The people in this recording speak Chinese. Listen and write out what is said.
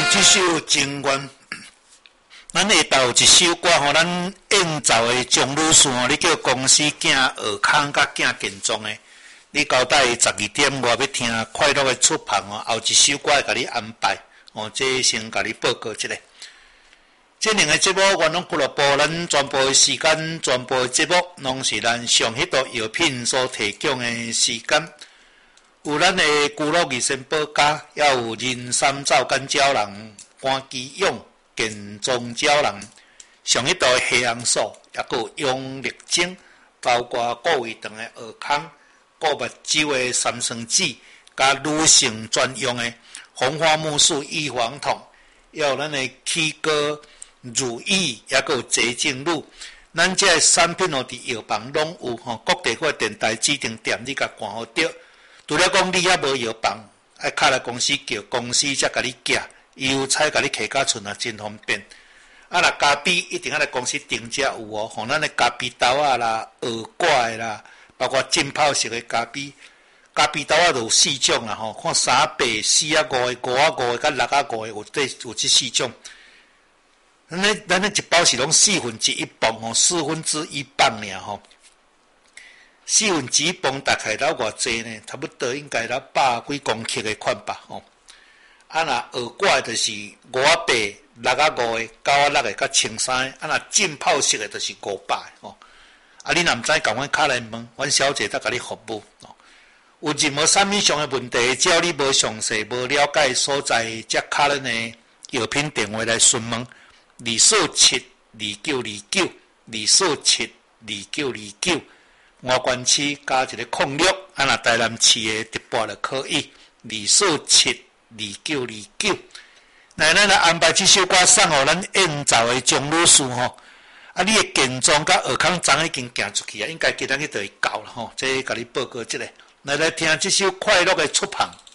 这首情愿，咱下头有一首歌吼，咱演奏的钟女士吼，你叫公司囝尔康甲囝健壮的，你交代12点我要听快乐的出旁哦，后一首歌会甲你安排哦，这先甲你报告一下。这两个节目，元朗俱乐部咱全部的时间、全部的节目，拢是咱上迄道药品所提供的时间。有咱的居乐二仙宝家，也有人参皂干胶囊、关基用、健壮胶囊，上迄道的黑红素，也有用力精，包括顾胃肠的尔康、顾目睭的三酸酯，甲女性专用的红花木素预防痛，也有咱的起膏、乳液，也有洁净露。咱这个产品哦，伫药房拢有吼，各地或电台指定店，你甲看好着。除了讲你遐无药房，爱敲来公司叫公司才甲你寄，邮差甲你寄到厝啊，真方便。啊，若咖啡一定要来公司订才有哦，吼，咱的咖啡豆啊啦、鹅挂的啦，包括浸泡式的咖啡，咖啡豆啊就有4种啦吼，看3、8、4、5的、5、5的、甲6、5的，有这4种。咱一包是拢1/4磅哦，1/4磅尔吼。1/4磅大概到偌济呢？差不多应该到100几公克的款吧吼。啊，若鹅挂的就是5、8、6、5的、9、6的、甲青3的。啊，若浸泡式的就是500的吼。啊，你若毋知，共阮敲来问，阮小姐才甲你服务哦。有任何产品上的问题，只要你无详细、无了解所在，则敲咱的药品电话来询问2472929，2472929。外关市加一个06，啊，若台南市的直拨就可以2472929。那咱来安排这首歌送互咱演奏的钟女士吼。啊，你的健壮甲尔康章已经行出去啊，应该今仔日就会到了吼。这甲你报告一下，来听这首快乐的出旁。